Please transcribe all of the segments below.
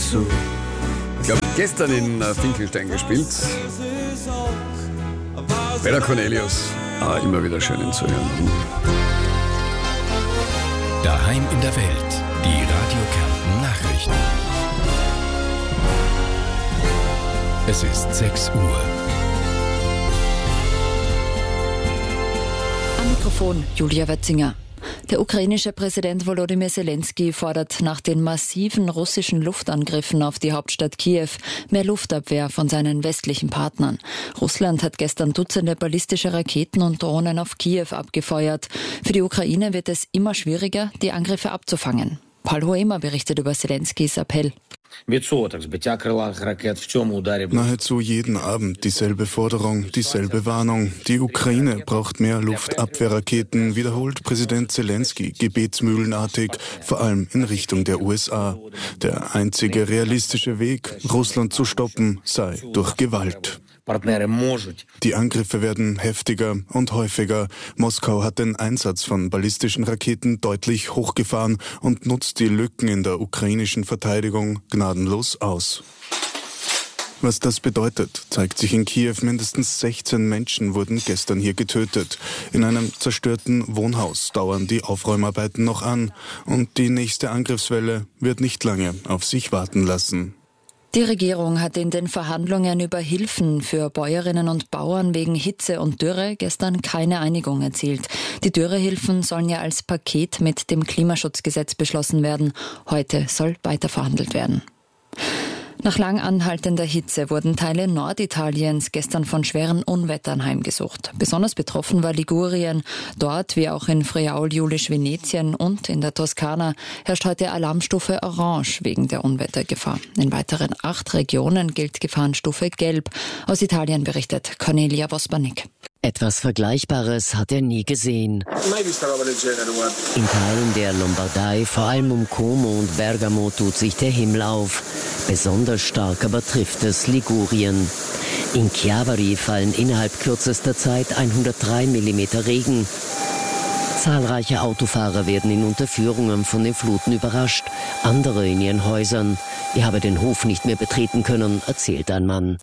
Ich glaube, gestern in Finkelstein gespielt. Bella Cornelius, immer wieder schön ihn zu hören. Daheim in der Welt, die Radio Kärnten Nachrichten. Es ist 6 Uhr. Am Mikrofon Julia Wetzinger. Der ukrainische Präsident Volodymyr Zelensky fordert nach den massiven russischen Luftangriffen auf die Hauptstadt Kiew mehr Luftabwehr von seinen westlichen Partnern. Russland hat gestern Dutzende ballistische Raketen und Drohnen auf Kiew abgefeuert. Für die Ukraine wird es immer schwieriger, die Angriffe abzufangen. Paul Hoemer berichtet über Zelenskys Appell. Nahezu jeden Abend dieselbe Forderung, dieselbe Warnung. Die Ukraine braucht mehr Luftabwehrraketen, wiederholt Präsident Zelensky gebetsmühlenartig, vor allem in Richtung der USA. Der einzige realistische Weg, Russland zu stoppen, sei durch Gewalt. Die Angriffe werden heftiger und häufiger. Moskau hat den Einsatz von ballistischen Raketen deutlich hochgefahren und nutzt die Lücken in der ukrainischen Verteidigung gnadenlos aus. Was das bedeutet, zeigt sich in Kiew. Mindestens 16 Menschen wurden gestern hier getötet. In einem zerstörten Wohnhaus dauern die Aufräumarbeiten noch an. Und die nächste Angriffswelle wird nicht lange auf sich warten lassen. Die Regierung hat in den Verhandlungen über Hilfen für Bäuerinnen und Bauern wegen Hitze und Dürre gestern keine Einigung erzielt. Die Dürrehilfen sollen ja als Paket mit dem Klimaschutzgesetz beschlossen werden. Heute soll weiter verhandelt werden. Nach lang anhaltender Hitze wurden Teile Norditaliens gestern von schweren Unwettern heimgesucht. Besonders betroffen war Ligurien. Dort, wie auch in Friaul-Julisch-Venetien und in der Toskana, herrscht heute Alarmstufe Orange wegen der Unwettergefahr. In weiteren 8 Regionen gilt Gefahrenstufe Gelb. Aus Italien berichtet Cornelia Vospanik. Etwas Vergleichbares hat er nie gesehen. In Teilen der Lombardei, vor allem um Como und Bergamo, tut sich der Himmel auf. Besonders stark aber trifft es Ligurien. In Chiavari fallen innerhalb kürzester Zeit 103 mm Regen. Zahlreiche Autofahrer werden in Unterführungen von den Fluten überrascht, andere in ihren Häusern. Ich habe den Hof nicht mehr betreten können, erzählt ein Mann.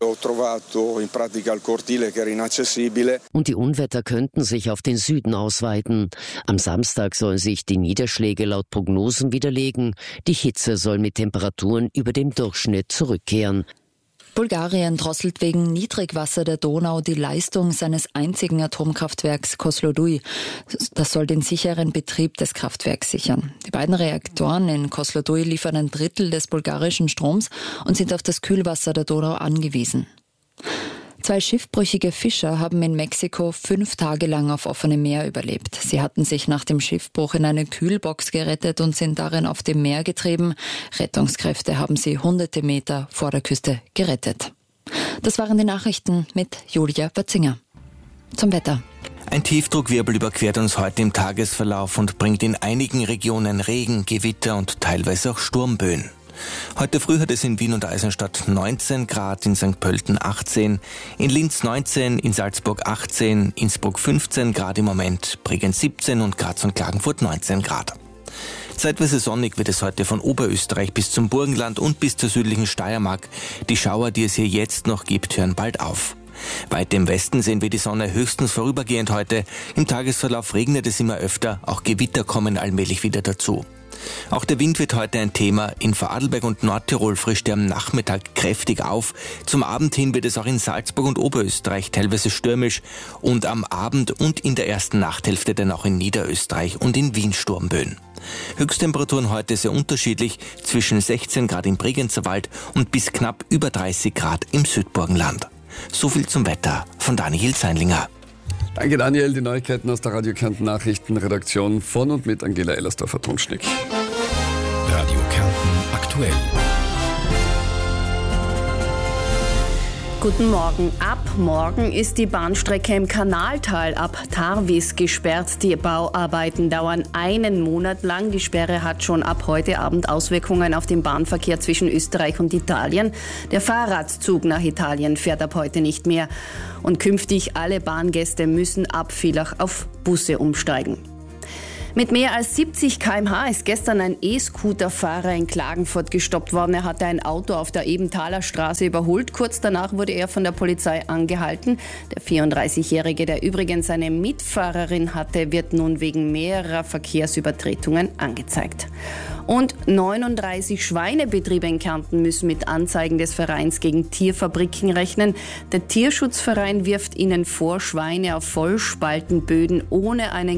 Und die Unwetter könnten sich auf den Süden ausweiten. Am Samstag sollen sich die Niederschläge laut Prognosen widerlegen. Die Hitze soll mit Temperaturen über dem Durchschnitt zurückkehren. Bulgarien drosselt wegen Niedrigwasser der Donau die Leistung seines einzigen Atomkraftwerks Kozloduy. Das soll den sicheren Betrieb des Kraftwerks sichern. Die beiden Reaktoren in Kozloduy liefern ein Drittel des bulgarischen Stroms und sind auf das Kühlwasser der Donau angewiesen. 2 schiffbrüchige Fischer haben in Mexiko 5 Tage lang auf offenem Meer überlebt. Sie hatten sich nach dem Schiffbruch in eine Kühlbox gerettet und sind darin auf dem Meer getrieben. Rettungskräfte haben sie hunderte Meter vor der Küste gerettet. Das waren die Nachrichten mit Julia Wetzinger. Zum Wetter. Ein Tiefdruckwirbel überquert uns heute im Tagesverlauf und bringt in einigen Regionen Regen, Gewitter und teilweise auch Sturmböen. Heute früh hat es in Wien und Eisenstadt 19 Grad, in St. Pölten 18, in Linz 19, in Salzburg 18, Innsbruck 15 Grad im Moment, Bregenz 17 und Graz und Klagenfurt 19 Grad. Zeitweise sonnig wird es heute von Oberösterreich bis zum Burgenland und bis zur südlichen Steiermark. Die Schauer, die es hier jetzt noch gibt, hören bald auf. Weit im Westen sehen wir die Sonne höchstens vorübergehend heute. Im Tagesverlauf regnet es immer öfter, auch Gewitter kommen allmählich wieder dazu. Auch der Wind wird heute ein Thema. In Vorarlberg und Nordtirol frischt er am Nachmittag kräftig auf. Zum Abend hin wird es auch in Salzburg und Oberösterreich teilweise stürmisch und am Abend und in der ersten Nachthälfte dann auch in Niederösterreich und in Wien Sturmböen. Höchsttemperaturen heute sehr unterschiedlich, zwischen 16 Grad im Bregenzer Wald und bis knapp über 30 Grad im Südburgenland. So viel zum Wetter von Daniel Seinlinger. Danke Daniel, die Neuigkeiten aus der Radio Kärnten Nachrichtenredaktion von und mit Angela Ellersdorfer-Tonschnick. Radio Kärnten aktuell. Guten Morgen. Ab morgen ist die Bahnstrecke im Kanaltal ab Tarvis gesperrt. Die Bauarbeiten dauern einen Monat lang. Die Sperre hat schon ab heute Abend Auswirkungen auf den Bahnverkehr zwischen Österreich und Italien. Der Fahrradzug nach Italien fährt ab heute nicht mehr. Und künftig alle Bahngäste müssen ab Villach auf Busse umsteigen. Mit mehr als 70 km/h ist gestern ein E-Scooter-Fahrer in Klagenfurt gestoppt worden. Er hatte ein Auto auf der Ebenthaler Straße überholt. Kurz danach wurde er von der Polizei angehalten. Der 34-Jährige, der übrigens eine Mitfahrerin hatte, wird nun wegen mehrerer Verkehrsübertretungen angezeigt. Und 39 Schweinebetriebe in Kärnten müssen mit Anzeigen des Vereins gegen Tierfabriken rechnen. Der Tierschutzverein wirft ihnen vor, Schweine auf Vollspaltenböden ohne einen